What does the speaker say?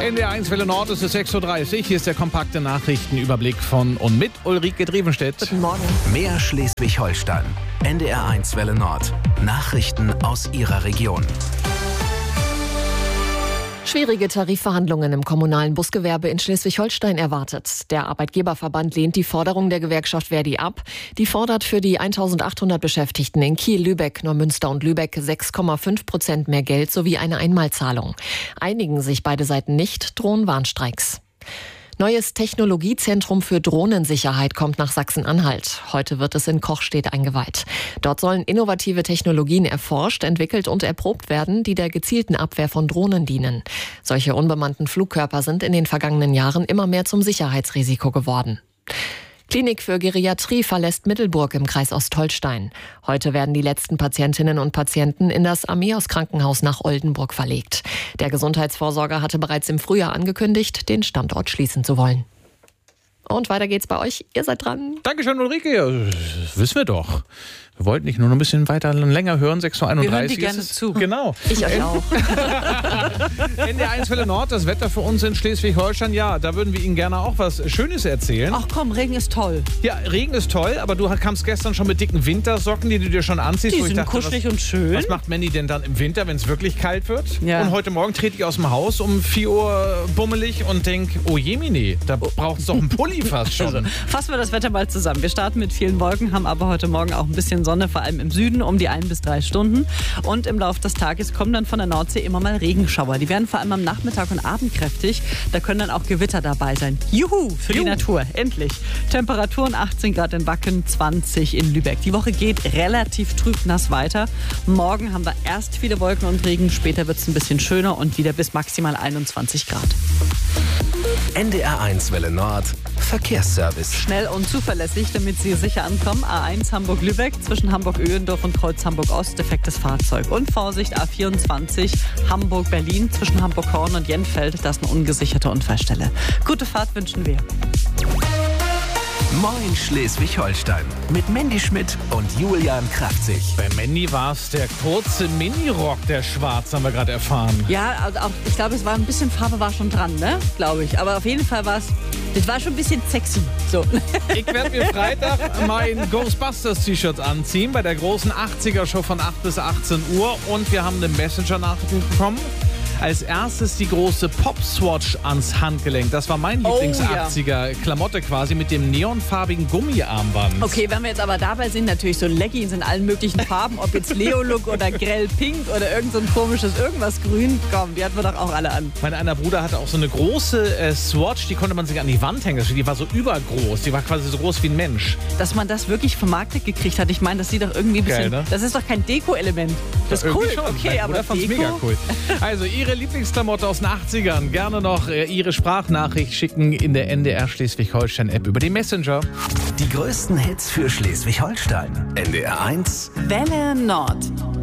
NDR1 Welle Nord, es ist 6.30 Uhr. Hier ist der kompakte Nachrichtenüberblick von und mit Ulrike Drevenstedt. Guten Morgen. Mehr Schleswig-Holstein. NDR1 Welle Nord. Nachrichten aus Ihrer Region. Schwierige Tarifverhandlungen im kommunalen Busgewerbe in Schleswig-Holstein erwartet. Der Arbeitgeberverband lehnt die Forderung der Gewerkschaft ver.di ab. Die fordert für die 1.800 Beschäftigten in Kiel, Lübeck, Neumünster und Lübeck 6,5% mehr Geld sowie eine Einmalzahlung. Einigen sich beide Seiten nicht, drohen Warnstreiks. Neues Technologiezentrum für Drohnensicherheit kommt nach Sachsen-Anhalt. Heute wird es in Kochstedt eingeweiht. Dort sollen innovative Technologien erforscht, entwickelt und erprobt werden, die der gezielten Abwehr von Drohnen dienen. Solche unbemannten Flugkörper sind in den vergangenen Jahren immer mehr zum Sicherheitsrisiko geworden. Klinik für Geriatrie verlässt Middelburg im Kreis Ostholstein. Heute werden die letzten Patientinnen und Patienten in das Ameos-Krankenhaus nach Oldenburg verlegt. Der Gesundheitsvorsorger hatte bereits im Frühjahr angekündigt, den Standort schließen zu wollen. Und weiter geht's bei euch. Ihr seid dran. Dankeschön, Ulrike. Ja, das wissen wir doch. Wir wollten nicht nur noch ein bisschen weiter und länger hören. 6.31 Uhr. Wir hören die gerne zu. Genau. Ich euch auch. NDR1 Welle Nord, das Wetter für uns in Schleswig-Holstein. Ja, da würden wir Ihnen gerne auch was Schönes erzählen. Ach komm, Regen ist toll. Ja, Regen ist toll, aber du kamst gestern schon mit dicken Wintersocken, die du dir schon anziehst. Die wo ich sind dachte, kuschelig und schön. Was macht Manny denn dann im Winter, wenn es wirklich kalt wird? Ja. Und heute Morgen trete ich aus dem Haus um 4 Uhr bummelig und denke, oh Jemine, da braucht es doch einen Pulli fast schon. Also, fassen wir das Wetter mal zusammen. Wir starten mit vielen Wolken, haben aber heute Morgen auch ein bisschen Sonne, vor allem im Süden um die 1 bis 3 Stunden. Und im Laufe des Tages kommen dann von der Nordsee immer mal Regenschauer. Die werden vor allem am Nachmittag und Abend kräftig. Da können dann auch Gewitter dabei sein. Juhu, für die Natur, endlich. Temperaturen 18 Grad in Wacken, 20 in Lübeck. Die Woche geht relativ trübnass weiter. Morgen haben wir erst viele Wolken und Regen, später wird es ein bisschen schöner und wieder bis maximal 21 Grad. NDR1 Welle Nord. Verkehrsservice. Schnell und zuverlässig, damit Sie sicher ankommen. A1 Hamburg-Lübeck zwischen Hamburg-Öhendorf und Kreuz Hamburg-Ost, defektes Fahrzeug. Und Vorsicht, A24 Hamburg-Berlin zwischen Hamburg-Horn und Jennfeld, das ist eine ungesicherte Unfallstelle. Gute Fahrt wünschen wir. Moin Schleswig-Holstein. Mit Mandy Schmidt und Julian Kraftzig. Bei Mandy war es der kurze Minirock, der schwarz, haben wir gerade erfahren. Ja, also auch, ich glaube, es war ein bisschen Farbe war schon dran, ne? Glaube ich. Aber auf jeden Fall war es, das war schon ein bisschen sexy. So. Ich werde mir Freitag mein Ghostbusters-T-Shirt anziehen bei der großen 80er-Show von 8 bis 18 Uhr. Und wir haben eine Messenger-Nachricht bekommen. Als erstes die große Pop-Swatch ans Handgelenk. Das war mein Lieblings-80er-Klamotte quasi mit dem neonfarbigen Gummiarmband. Okay, wenn wir jetzt aber dabei sind, natürlich so Leggings in allen möglichen Farben, ob jetzt Leo-Look oder grell pink oder irgend so ein komisches irgendwas grün. Komm, die hatten wir doch auch alle an. Mein einer Bruder hatte auch so eine große Swatch, die konnte man sich an die Wand hängen. Die war so übergroß, die war quasi so groß wie ein Mensch. Dass man das wirklich vermarktet gekriegt hat, ich meine, das sieht doch irgendwie ein bisschen... Geil, ne? Das ist doch kein Deko-Element. Das ist cool, schon. okay, aber fand's Deko? mega cool. Also Ihre Lieblingsklamotte aus den 80ern. Gerne noch Ihre Sprachnachricht schicken in der NDR Schleswig-Holstein-App über den Messenger. Die größten Hits für Schleswig-Holstein. NDR1 Welle Nord.